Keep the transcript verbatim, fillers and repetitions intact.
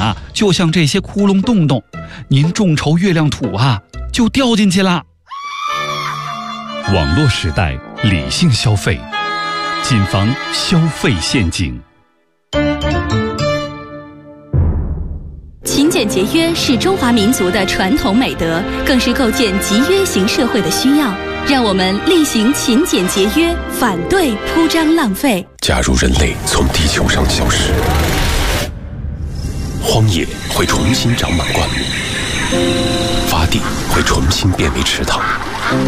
啊，就像这些窟窿洞洞，您众筹月亮土啊，就掉进去了。 网络时代，理性消费，谨防消费陷阱。 勤俭节约是中华民族的传统美德，更是构建集约型社会的需要。让我们力行勤俭节约，反对铺张浪费。 假如人类从地球上消失，荒野会重新长满灌木，洼地会重新变为池塘，